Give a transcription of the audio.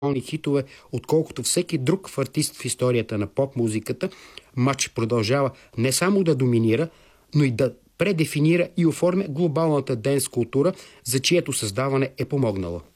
хитове, отколкото всеки друг артист в историята на поп-музиката, Мъч продължава не само да доминира, но и да предефинира и оформя глобалната денс култура, за чието създаване е помогнала.